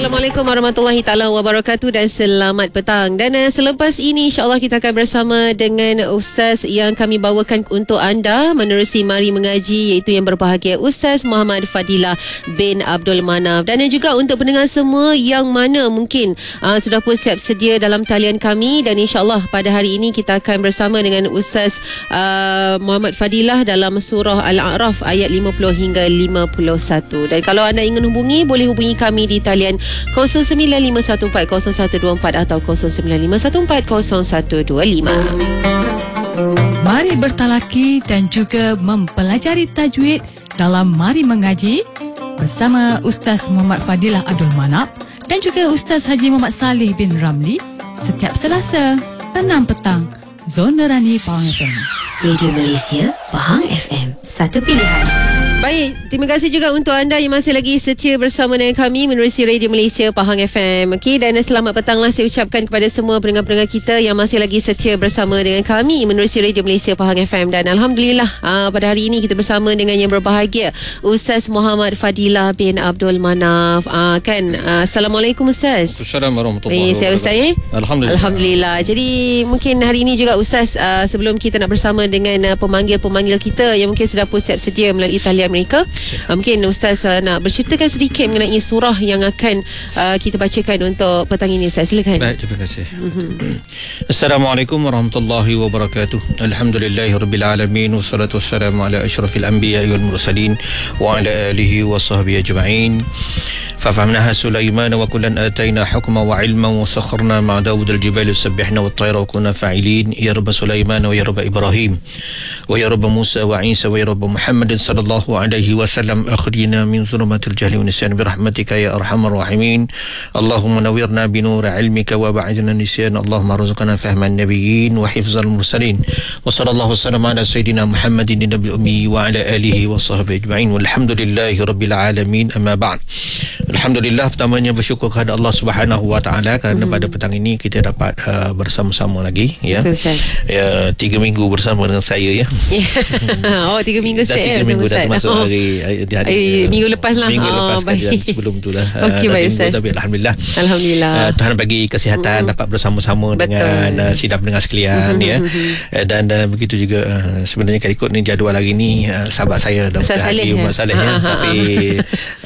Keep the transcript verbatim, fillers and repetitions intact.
Assalamualaikum warahmatullahi taala wabarakatuh dan selamat petang. Dan uh, selepas ini insya-Allah kita akan bersama dengan ustaz yang kami bawakan untuk anda menerusi Mari Mengaji, iaitu yang berbahagia Ustaz Muhammad Fadilah bin Abdul Manaf. Dan juga untuk pendengar semua yang mana mungkin uh, sudah pun siap sedia dalam talian kami, dan insya-Allah pada hari ini kita akan bersama dengan Ustaz uh, Muhammad Fadilah dalam surah Al-A'raf ayat lima puluh hingga lima puluh satu. Dan kalau anda ingin hubungi, boleh hubungi kami di talian kosong sembilan lima satu empat kosong satu dua empat atau kosong sembilan lima satu empat kosong satu dua lima. Mari bertalaki dan juga mempelajari tajwid dalam Mari Mengaji bersama Ustaz Muhammad Fadilah Abdul Manaf dan juga Ustaz Haji Muhammad Saleh bin Ramli setiap Selasa enam petang, Zona Rani Pahang F M. Radio Malaysia Pahang F M, satu pilihan. Baik, terima kasih juga untuk anda yang masih lagi setia bersama dengan kami menerusi Radio Malaysia Pahang F M. Okey, dan selamat petanglah saya ucapkan kepada semua pendengar-pendengar kita yang masih lagi setia bersama dengan kami menerusi Radio Malaysia Pahang F M. Dan alhamdulillah aa, pada hari ini kita bersama dengan yang berbahagia Ustaz Muhammad Fadilah bin Abdul Manaf. Aa, kan aa, Assalamualaikum Ustaz. Assalamualaikum warahmatullahi wabarakatuh. Saya Ustaz eh? Alhamdulillah. Alhamdulillah. Jadi mungkin hari ini juga Ustaz, aa, sebelum kita nak bersama dengan aa, pemanggil-pemanggil kita yang mungkin sudah pun siap sedia melalui talian mereka, uh, mungkin Ustaz uh, nak berceritakan sedikit mengenai surah yang akan uh, kita bacakan untuk petang ini Ustaz. Silakan. Baik, terima kasih. Mm-hmm. Assalamualaikum warahmatullahi wabarakatuh. Alhamdulillahirabbil alamin wassalatu wassalamu ala asyrafil anbiya'i wal mursalin wa ala alihi wa sahbihi ajma'in. ففهمناها سليمان وكلا آتينا حكما وعلما وسخرنا مع داود الجبال يسبحنا والطير وكنا فاعلين يا رب سليمان ويا رب إبراهيم ويا رب موسى وعيسى ويا رب محمد صلى الله عليه وسلم أخرجنا من ظلمات الجهل والنسيان برحمتك يا أرحم الراحمين اللهم نورنا بنور علمك وبعدنا النسيان اللهم ارزقنا فهم النبيين وحفظ المرسلين وصلى الله وسلم على سيدنا محمد النبي الأمي وعلى آله وصحبه أجمعين والحمد لله رب العالمين أما بعد. Alhamdulillah, pertamanya bersyukur kepada Allah Subhanahu Wa Taala kerana mm-hmm. pada petang ini kita dapat uh, bersama-sama lagi ya. Ya, tiga minggu bersama dengan saya ya. Oh, tiga minggu dah tiga minggu dah termasuk oh. hari, hari, hari, hari uh, minggu lepas lah. Minggu oh, lepas kan sebelum tu lah. Okey, baik Ustaz. Tapi alhamdulillah. Alhamdulillah. Uh, Tuhan bagi kesihatan mm-hmm. dapat bersama-sama Betul. dengan uh, sidang pendengar sekalian mm-hmm. ya. Uh, dan uh, begitu juga uh, sebenarnya kalau ikut ni jadual hari ni uh, sahabat saya Dr. Haji Muhammad Saleh ya. Tapi